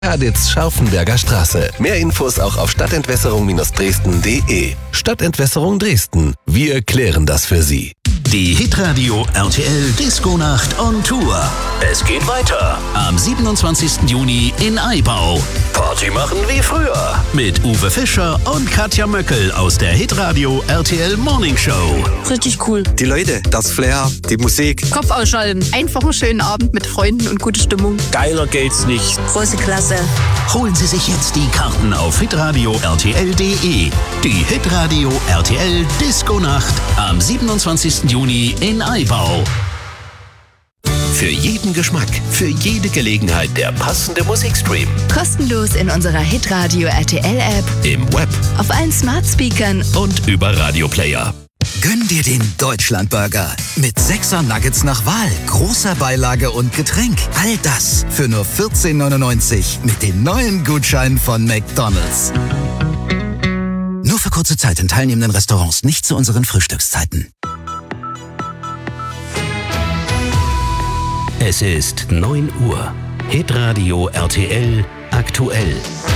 Haditz-Scharfenberger Straße. Mehr Infos auch auf stadtentwässerung-dresden.de. Stadtentwässerung Dresden. Wir klären das für Sie. Die Hitradio RTL Disco-Nacht on Tour. Es geht weiter am 27. Juni in Aibau. Party machen wie früher. Mit Uwe Fischer und Katja Möckel aus der Hitradio RTL Morning Show. Richtig cool. Die Leute, das Flair, die Musik. Kopf ausschalten. Einfach einen schönen Abend mit Freunden und gute Stimmung. Geiler geht's nicht. Große Klasse. Holen Sie sich jetzt die Karten auf hitradio rtl.de. Die Hitradio RTL Disco-Nacht am 27. Juni in Aibau. Für jeden Geschmack, für jede Gelegenheit der passende Musikstream. Kostenlos in unserer Hitradio RTL App, Im Web auf allen Smart Speakern und über Radioplayer. Gönn dir den Deutschlandburger mit 6er Nuggets nach Wahl, großer Beilage und Getränk. All das für nur 14,99 mit dem neuen Gutschein von McDonald's. Nur für kurze Zeit in teilnehmenden Restaurants, nicht zu unseren Frühstückszeiten. Es ist 9 Uhr. Hitradio RTL aktuell.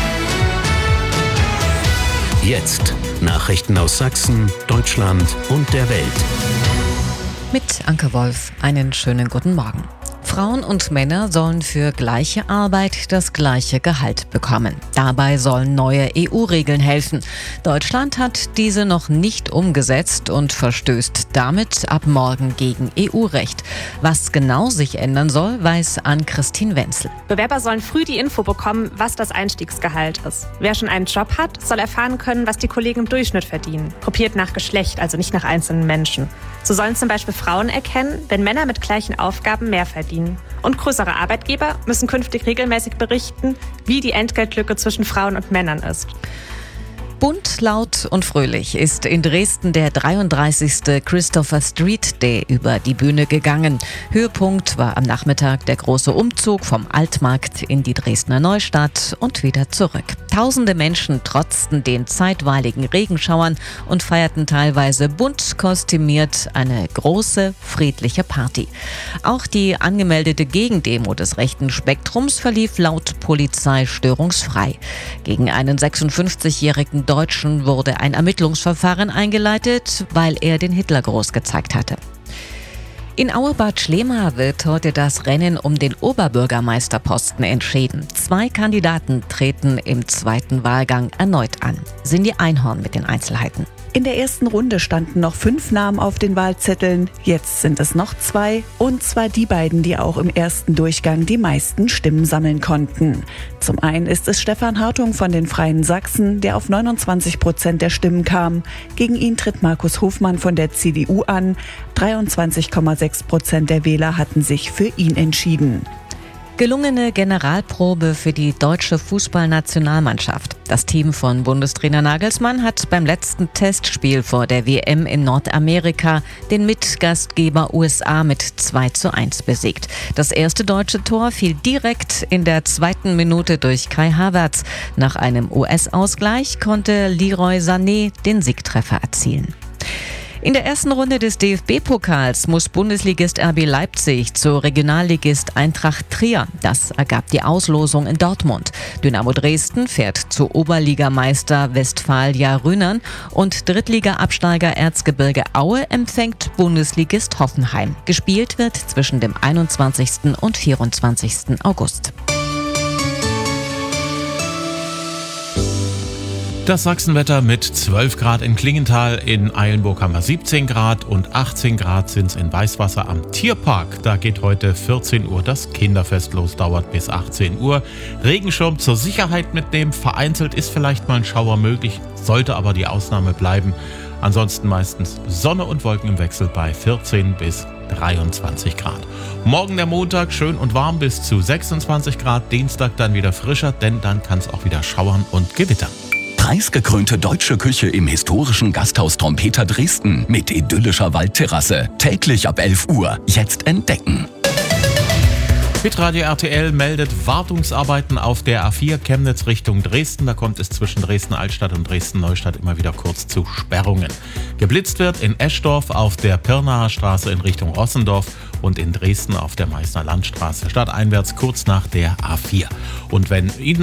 Jetzt Nachrichten aus Sachsen, Deutschland und der Welt. Mit Anke Wolf, einen schönen guten Morgen. Frauen und Männer sollen für gleiche Arbeit das gleiche Gehalt bekommen. Dabei sollen neue EU-Regeln helfen. Deutschland hat diese noch nicht umgesetzt und verstößt damit ab morgen gegen EU-Recht. Was genau sich ändern soll, weiß Ann-Christine Wenzel. Bewerber sollen früh die Info bekommen, was das Einstiegsgehalt ist. Wer schon einen Job hat, soll erfahren können, was die Kollegen im Durchschnitt verdienen. Gruppiert nach Geschlecht, also nicht nach einzelnen Menschen. So sollen zum Beispiel Frauen erkennen, wenn Männer mit gleichen Aufgaben mehr verdienen. Und größere Arbeitgeber müssen künftig regelmäßig berichten, wie die Entgeltlücke zwischen Frauen und Männern ist. Bunt, laut und fröhlich ist in Dresden der 33. Christopher Street Day über die Bühne gegangen. Höhepunkt war am Nachmittag der große Umzug vom Altmarkt in die Dresdner Neustadt und wieder zurück. Tausende Menschen trotzten den zeitweiligen Regenschauern und feierten teilweise bunt kostümiert eine große, friedliche Party. Auch die angemeldete Gegendemo des rechten Spektrums verlief laut Polizei störungsfrei. Gegen einen 56-jährigen Deutschen wurde ein Ermittlungsverfahren eingeleitet, weil er den Hitlergruß gezeigt hatte. In Auebad Schlema wird heute das Rennen um den Oberbürgermeisterposten entschieden. 2 Kandidaten treten im zweiten Wahlgang erneut an. Cindy Einhorn mit den Einzelheiten. In der ersten Runde standen noch 5 Namen auf den Wahlzetteln. Jetzt sind es noch 2, und zwar die beiden, die auch im ersten Durchgang die meisten Stimmen sammeln konnten. Zum einen ist es Stefan Hartung von den Freien Sachsen, der auf 29% der Stimmen kam. Gegen ihn tritt Markus Hofmann von der CDU an. 23,6% der Wähler hatten sich für ihn entschieden. Gelungene Generalprobe für die deutsche Fußballnationalmannschaft. Das Team von Bundestrainer Nagelsmann hat beim letzten Testspiel vor der WM in Nordamerika den Mitgastgeber USA mit 2:1 besiegt. Das erste deutsche Tor fiel direkt in der 2. Minute durch Kai Havertz. Nach einem US-Ausgleich konnte Leroy Sané den Siegtreffer erzielen. In der ersten Runde des DFB-Pokals muss Bundesligist RB Leipzig zu Regionalligist Eintracht Trier. Das ergab die Auslosung in Dortmund. Dynamo Dresden fährt zu Oberligameister Westfalia Rhönern und Drittliga-Absteiger Erzgebirge Aue empfängt Bundesligist Hoffenheim. Gespielt wird zwischen dem 21. und 24. August. Das Sachsenwetter mit 12 Grad in Klingenthal, in Eilenburg haben wir 17 Grad und 18 Grad sind es in Weißwasser am Tierpark. Da geht heute 14 Uhr das Kinderfest los, dauert bis 18 Uhr. Regenschirm zur Sicherheit mitnehmen, vereinzelt ist vielleicht mal ein Schauer möglich, sollte aber die Ausnahme bleiben. Ansonsten meistens Sonne und Wolken im Wechsel bei 14 bis 23 Grad. Morgen der Montag schön und warm bis zu 26 Grad, Dienstag dann wieder frischer, denn dann kann es auch wieder schauern und gewittern. Preisgekrönte deutsche Küche im historischen Gasthaus Trompeter Dresden mit idyllischer Waldterrasse. Täglich ab 11 Uhr. Jetzt entdecken. Hitradio RTL meldet Wartungsarbeiten auf der A4 Chemnitz Richtung Dresden. Da kommt es zwischen Dresden-Altstadt und Dresden-Neustadt immer wieder kurz zu Sperrungen. Geblitzt wird in Eschdorf auf der Pirnaer Straße in Richtung Rossendorf und in Dresden auf der Meißner Landstraße. Stadteinwärts kurz nach der A4. Und wenn Ihnen